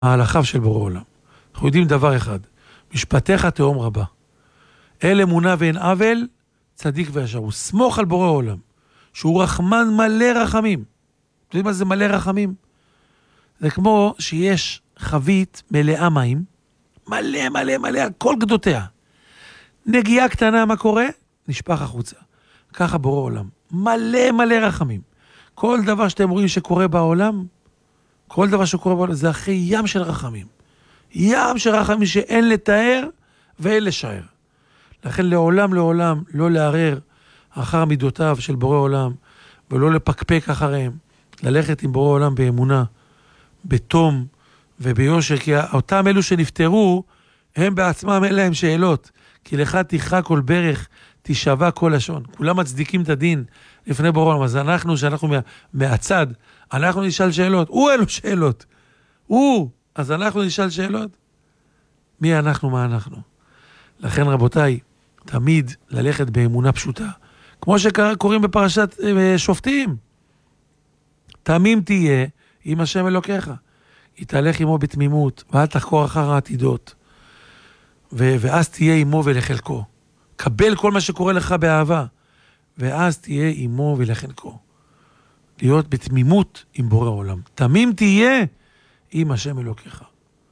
מהלכיו של בורא עולם. אנחנו יודעים דבר אחד, משפטיך תהום רבה. אל אמונה ואין עוול, צדיק וישר. הוא סמוך על בורא עולם, שהוא רחמן מלא רחמים. אתם יודעים מה זה מלא רחמים? זה כמו שיש חבית מלאה מים, מלא מלא מלא, כל גדותיה. נגיעה קטנה, מה קורה? נשפך החוצה. ככה בורא עולם. מלא מלא רחמים. כל דבר שאתם רואים שקורה בעולם, כל דבר שקורה בעולם, זה אחרי ים של רחמים. ים של רחמים שאין לתאר ואין לשער. לכן לעולם לעולם לא לערער אחר מידותיו של בורא עולם, ולא לפקפק אחריהם. ללכת עם בורא עולם באמונה, בתום וביושר, כי אותם אלו שנפטרו, הם בעצמם אין להם שאלות. כי לך תכרע כל ברך, תשבע כל לשון. כולם מצדיקים את הדין לפני בורא עולם. אז אנחנו, שאנחנו מהצד, אנחנו נשאל שאלות. הוא אלו שאלות. אז אנחנו נשאל שאלות. מי אנחנו, מה אנחנו? לכן רבותיי, תמיד ללכת באמונה פשוטה. כמו שקוראים בפרשת שופטים. תמים תהיה עם השם אלוקיך. יתהלך עמו בתמימות, ואל תחקור אחר העתידות. ואז תהיה עמו ולחלקו. קבל כל מה שקורה לך באהבה, ואז תהיה עמו ולחלקו. להיות בתמימות עם בורא עולם. תמים תהיה עם השם אלוקיך.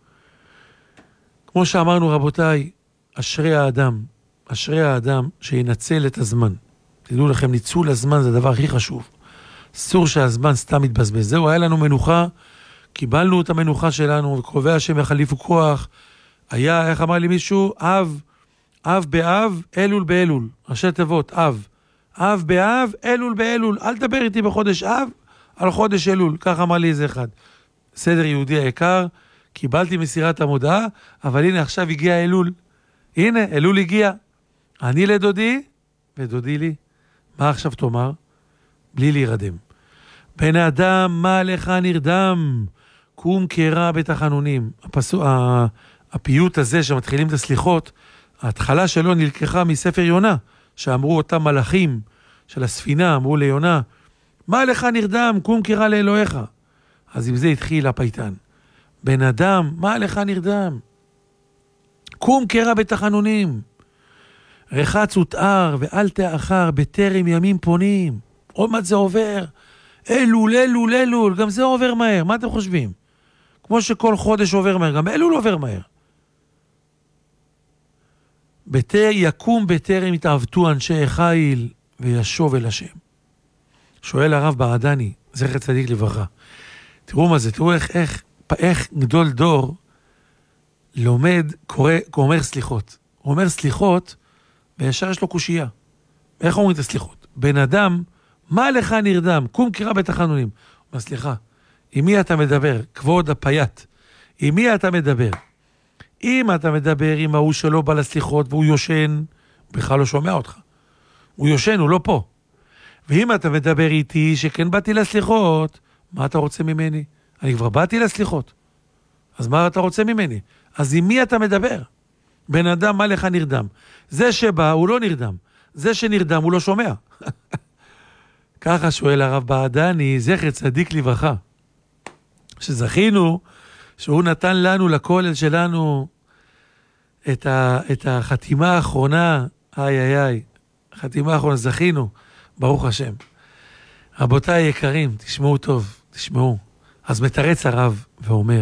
כמו שאמרנו רבותיי, אשרי האדם שינצל את הזמן. תדעו לכם, ניצול הזמן זה הדבר הכי חשוב. אסור שהזמן סתם מתבזבז. זהו, היה לנו מנוחה, קיבלנו את המנוחה שלנו, וקרובי השם יחליפו כוח. היה, איך אמר לי מישהו? אב באב, אלול באלול. ראשי תיבות, אב באב, אלול באלול. אל תדבר איתי בחודש אב, על חודש אלול. כך אמר לי איזה אחד. סדר יהודי היקר, קיבלתי מסירת המודעה, אבל הנה עכשיו הגיע אלול. הנה, אלול הגיע. אני לדודי, ודודי לי. מה עכשיו תאמר? בלי להירדם. בן האדם, מה לך נרדם? קום קרא בתחנונים. הפיוט הזה שמתחילים את הסליחות, ההתחלה שלו נלקחה מספר יונה, שאמרו אותם מלאכים של הספינה, אמרו ליונה, מה לך נרדם? קום קרא לאלוהיך. אז עם זה התחיל הפייטן. בן אדם, מה לך נרדם? קום קרא בתחנונים. רחץ ותאר ואל תאחר בטרם ימים פונים. עוד מעט זה עובר. אלול, גם זה עובר מהר. מה אתם חושבים? כמו שכל חודש עובר מהר, גם אלול עובר מהר. יקום בטרם יתעבטו אנשי חיל וישוב אל השם. שואל הרב בעדני, זכר צדיק לברכה. תראו מה זה, תראו איך גדול דור לומד, אומר סליחות. הוא אומר סליחות, וישר יש לו קושייה. איך אומרים את הסליחות? בן אדם, מה לך נרדם? קום קרא בתחנונים. הוא אומר, סליחה, עם מי אתה מדבר? כבוד הפייט. עם מי אתה מדבר? אם אתה מדבר עם ההוא שלא בא לסליחות והוא יושן, בכלל לא שומע אותך. הוא יושן, הוא לא פה. ואם אתה מדבר איתי שכן באתי לסליחות, מה אתה רוצה ממני? אני כבר באתי לסליחות. אז מה אתה רוצה ממני? אז עם מי אתה מדבר? בן אדם, מה לך נרדם? זה שבא, הוא לא נרדם. זה שנרדם, הוא לא שומע. ככה שואל הרב בעדני, זכר צדיק לברכה. שזכינו, שהוא נתן לנו, לכולל שלנו, את החתימה האחרונה, חתימה האחרונה, זכינו, ברוך השם. רבותיי יקרים, תשמעו טוב, תשמעו. אז מתרץ הרב ואומר,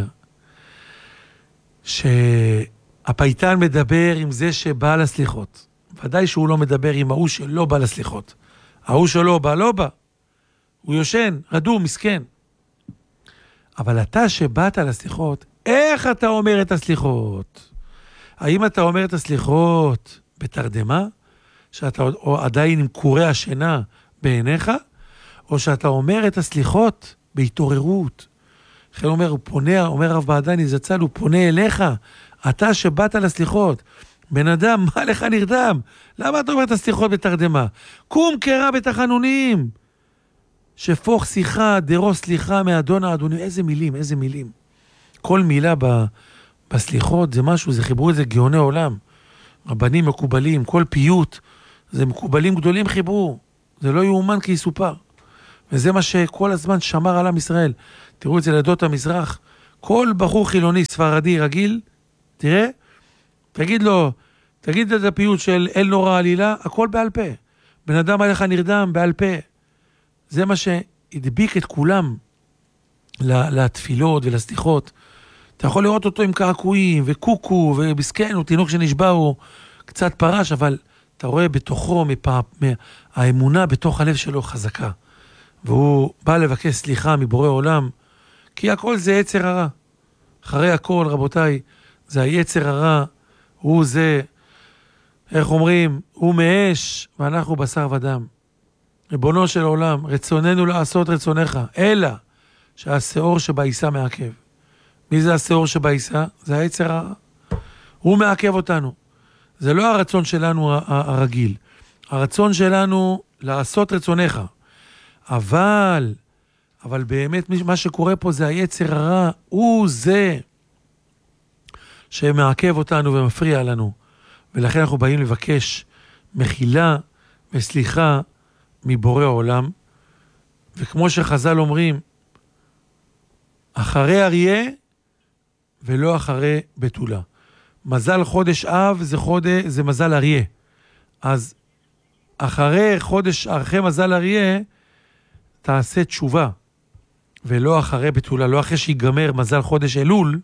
שהפייטן מדבר עם זה שבא לסליחות. ודאי שהוא לא מדבר עם ההוא שלא בא לסליחות. ההוא שלא בא, לא בא. הוא יושן, רדום, מסכן. אבל אתה שבאת לסליחות, איך אתה אומר את הסליחות? האם אתה אומר את הסליחות בתרדמה? שאתה עדיין עם קורי השינה בעיניך? או שאתה אומר את הסליחות בהתעוררות? לכן אומר רב בעדני זצ"ל, הוא פונה אליך, אתה שבאת לסליחות. בן אדם, מה לך נרדם? למה אתה אומר את הסליחות בתרדמה? קום קרא בתחנונים. שפוך שיחה, דרו סליחה מאדון האדונים. איזה מילים. כל מילה בסליחות זה משהו, זה חיברו את זה גאוני עולם. רבנים מקובלים, כל פיוט, זה מקובלים גדולים חיברו. זה לא יאומן כי יסופר. וזה מה שכל הזמן שמר על עם ישראל. תראו את זה לעדות המזרח, כל בחור חילוני ספרדי רגיל, תראה, תגיד את הפיוט של אל נורא עלילה, הכל בעל פה. בן אדם עליך נרדם בעל פה. זה מה שהדביק את כולם לתפילות ולסליחות. אתה יכול לראות אותו עם קעקועים וקוקו ובסכן, הוא תינוק שנשבע, הוא קצת פרש, אבל אתה רואה בתוכו, האמונה בתוך הלב שלו חזקה. והוא בא לבקש סליחה מבורא עולם, כי הכל זה יצר הרע. אחרי הכל, רבותיי, זה היצר הרע, הוא זה, איך אומרים, הוא מאש, ואנחנו בשר ודם. ריבונו של עולם, רצוננו לעשות רצונך, אלא שהשאור שבעיסה מעכב. מי זה השאור שבעיסה? זה היצר הרע. הוא מעכב אותנו. זה לא הרצון שלנו הרגיל. הרצון שלנו לעשות רצונך. אבל באמת מה שקורה פה זה היצר הרע, הוא זה שמעכב אותנו ומפריע לנו. ולכן אנחנו באים לבקש מחילה וסליחה מבורא העולם. וכמו שחז"ל אומרים, אחרי אריה ולא אחרי בתולה. מזל חודש אב זה מזל אריה. אז אחרי מזל אריה, תעשה תשובה. ולא אחרי בתולה, לא אחרי שיגמר מזל חודש אלול,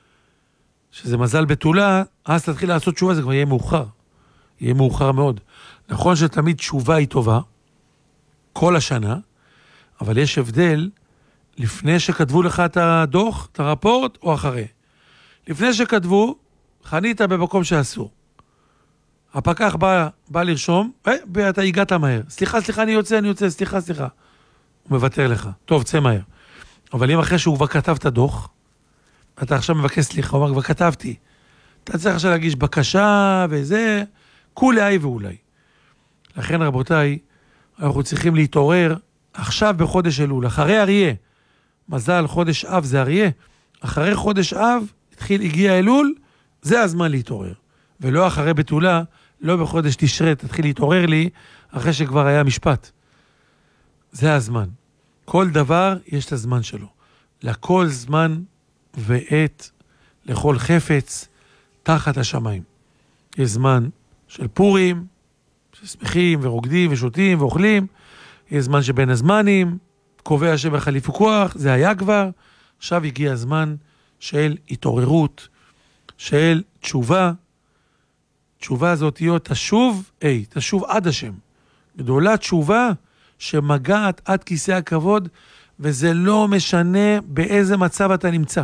שזה מזל בתולה, אז תתחיל לעשות תשובה, זה כבר יהיה מאוחר. יהיה מאוחר מאוד. נכון שתמיד תשובה היא טובה, כל השנה, אבל יש הבדל לפני שכתבו לך את הדוח, את הרפורט, או אחרי. לפני שכתבו, חנית במקום שאסור. הפקח בא לרשום, ואתה הגעת מהר. סליחה, אני יוצא, סליחה. הוא מוותר לך. טוב, צא מהר. אבל אם אחרי שהוא כבר כתב את הדוח, אתה עכשיו מבקש סליחה, הוא אומר, כבר כתבתי. אתה צריך עכשיו להגיש בקשה וזה, כולי אי ואולי. לכן רבותיי, אנחנו צריכים להתעורר עכשיו בחודש אלול, אחרי אריה. מזל חודש אב זה אריה. אחרי חודש אב, הגיע אלול, זה הזמן להתעורר. ולא אחרי בתולה, לא בחודש תשרה, תתחיל להתעורר לי, אחרי שכבר היה משפט. זה הזמן. כל דבר יש את הזמן שלו. לכל זמן ועת, לכל חפץ, תחת השמיים. יש זמן של פורים, ששמחים ורוקדים ושותים ואוכלים, יש זמן שבין הזמנים, קובע שבחליפו כוח, זה היה כבר, עכשיו הגיע הזמן של התעוררות, של תשובה. תשובה הזאת להיות תשוב עד השם. גדולה תשובה שמגעת עד כיסא הכבוד, וזה לא משנה באיזה מצב אתה נמצא.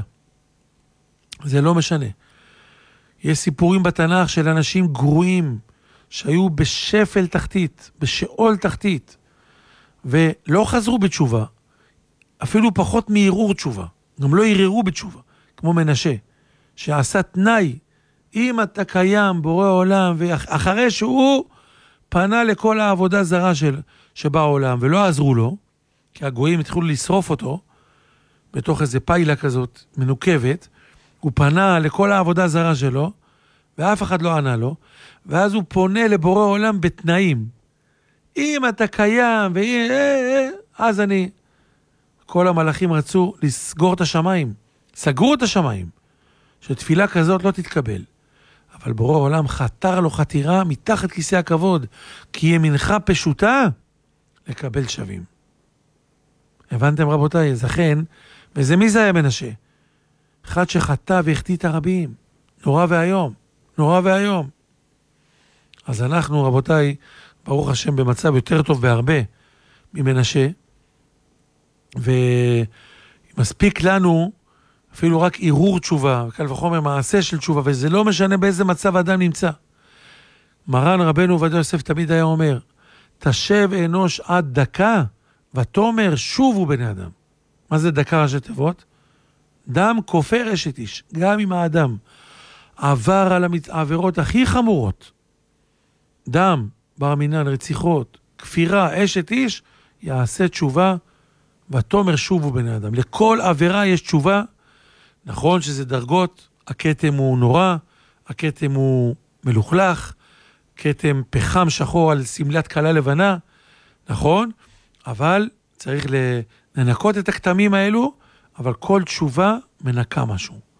זה לא משנה. יש סיפורים בתנ"ך של אנשים גרועים, שהיו בשפל תחתית, בשאול תחתית, ולא חזרו בתשובה, אפילו פחות מערעור תשובה, גם לא ערערו בתשובה, כמו מנשה, שעשה תנאי, אם אתה קיים בורא עולם, ואחרי שהוא פנה לכל העבודה זרה שבעולם, ולא עזרו לו, כי הגויים התחילו לשרוף אותו, בתוך איזה פיילה כזאת מנוקבת, הוא פנה לכל העבודה זרה שלו, ואף אחד לא ענה לו, ואז הוא פונה לבורא עולם בתנאים. אם אתה קיים, אז כל המלאכים רצו לסגור את השמיים. סגרו את השמיים. שתפילה כזאת לא תתקבל. אבל בורא עולם חתר לו חתירה מתחת כיסא הכבוד, כי ימינך פשוטה לקבל שווים. הבנתם רבותיי? אז לכן, וזה מי זה היה מנשה? אחד שחטא והחטיא את הרבים. נורא והיום. אז אנחנו רבותיי, ברוך השם במצב יותר טוב בהרבה ממנשה, ומספיק לנו אפילו רק ערעור תשובה, קל וחומר מעשה של תשובה, וזה לא משנה באיזה מצב אדם נמצא. מרן רבנו עובדיה יוסף תמיד היה אומר, תשב אנוש עד דקה, ותאמר שובו בני אדם. מה זה דקה ראשי תיבות? דם כופר אשת איש, גם אם האדם עבר על העבירות הכי חמורות, דם, בר מינן, רציחות, כפירה, אשת איש, יעשה תשובה, ותאמר שובו בני אדם. לכל עבירה יש תשובה, נכון שזה דרגות, הכתם הוא נורא, הכתם הוא מלוכלך, כתם פחם שחור על סמלת קלה לבנה, נכון? אבל צריך לנקות את הכתמים האלו, אבל כל תשובה מנקה משהו.